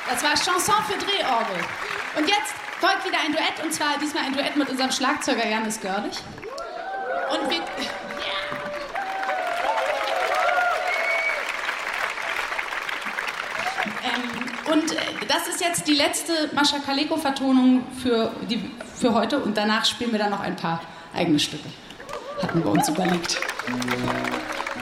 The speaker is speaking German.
Das war Chanson für Drehorgel. Und jetzt folgt wieder ein Duett, und zwar diesmal ein Duett mit unserem Schlagzeuger Janis Görlich. Und wir... das ist jetzt die letzte Mascha Kaleko-Vertonung für heute, und danach spielen wir dann noch ein paar eigene Stücke. Hatten wir uns überlegt.